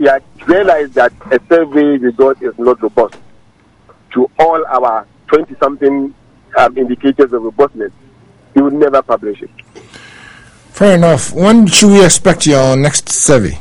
he had realized that a survey result is not robust to all our 20-something indicators of robustness, he would never publish it. Fair enough. When should we expect your next survey?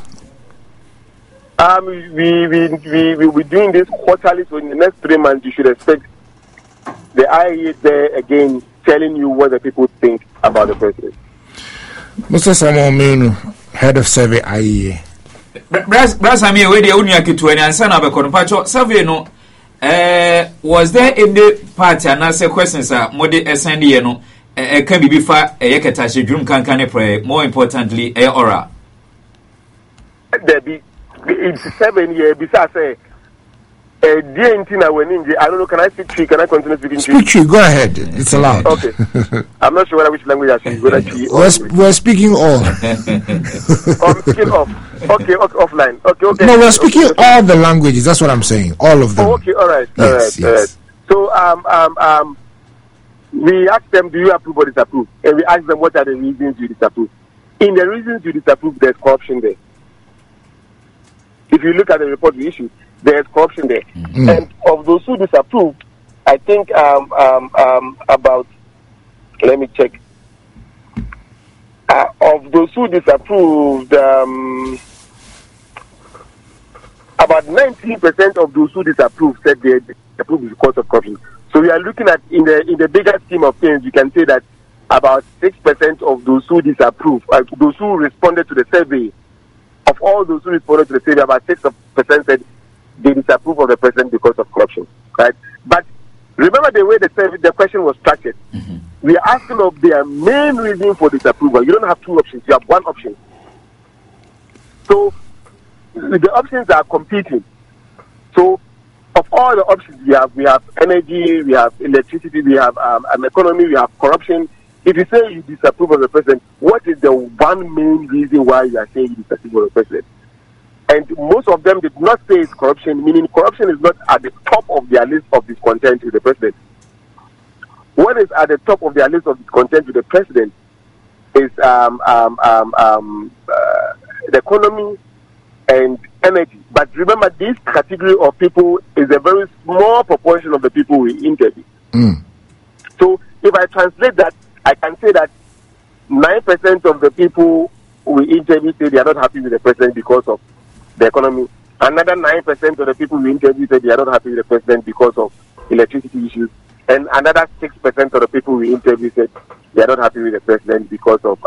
We will be doing this quarterly, so in the next 3 months, you should expect the IEA there again telling you what the people think about the president. Mr. Samuel Minu, head of survey IEA. Brass, I mean, where the Unia Kitu and San Abaco survey no. Was there any party and answer questions? Modi SND no can be before a yakatashi drum can pray. More importantly, aura. There be it's 7 years. Besides, say, I don't know. Can I speak Tree? Can I continue speaking Tree? Speak Tree. Go ahead. It's allowed. Okay. I'm not sure which language I speak. We're speaking all. I'm speaking off. Okay, offline. Okay. No, we're speaking all the languages. That's what I'm saying. All of them. Oh, okay. All right. Yes. So, we asked them, do you approve or disapprove? And we asked them, what are the reasons you disapprove? In the reasons you disapprove, there's corruption there. If you look at the report we issued, there's corruption there. Mm-hmm. And of those who disapprove, I think about, let me check. Of those who disapproved, about 19% of those who disapproved said they disapproved because of corruption. So we are looking at, in the bigger scheme of things, you can say that about 6% of those who disapproved, those who responded to the survey, of all those who responded to the survey, about 6% said they disapprove of the president because of corruption, right? But remember the way the question was structured. Mm-hmm. We are asking of their main reason for disapproval. You don't have two options; you have one option. So the options are competing. So of all the options we have energy, we have electricity, we have economy, we have corruption. If you say you disapprove of the president, what is the one main reason why you are saying you disapprove of the president? And most of them did not say it's corruption, meaning corruption is not at the top of their list of discontent with the president. What is at the top of their list of discontent with the president is the economy and energy. But remember, this category of people is a very small proportion of the people we interview. Mm. So if I translate that, I can say that 9% of the people we interview say they are not happy with the president because of the economy. Another 9% of the people we interview say they are not happy with the president because of electricity issues. And another 6% of the people we interview said they are not happy with the president because of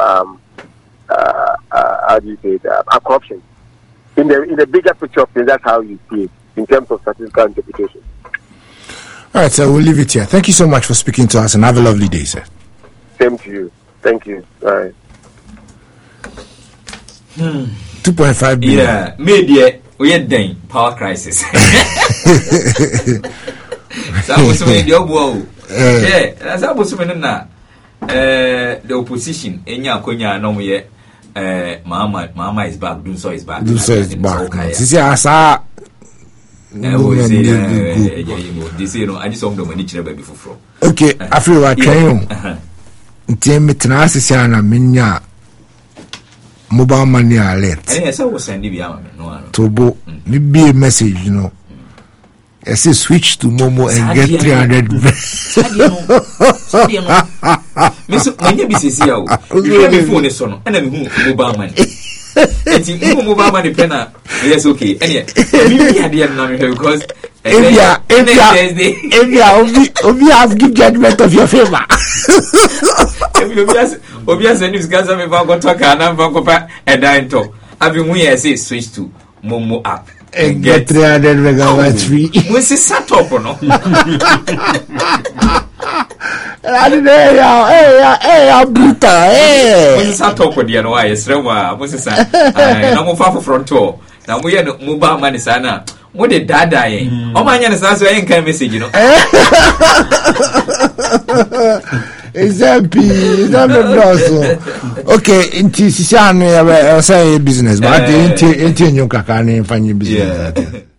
corruption. In the bigger picture of things, that's how you see it in terms of statistical interpretation. All right, so we'll leave it here. Thank you so much for speaking to us, and have a lovely day, sir. Same to you. Thank you. All right. 2.5 billion. Yeah, media, we had done power crisis. The opposition, Mama is back. Dunso is back. This is Asa. This I just saw the money before. Okay, I feel like Timitana Minya mobile money alert. Yes, I was sending to be a message, you know. I say switch to Momo and get 300. When you be sincere, you phone is on, and I'm mobile money. It's mobile money penna. Yes, okay. And yet, maybe I didn't know because if you have give judgment of your favor. Obvious and this guys have a talk and I'm and dying talk. I've been we say switch to Momo app. And get 300 megawatts free. What's this set up or no? Hey, brutal. Hey, what's set up with the NYS? What's this? I'm far front door. Now we are mobile money, Sana. What did that die? Oh, my goodness, that's why I ain't message, you know. Exactly. Okay, into Sishan, I say business, but into your business.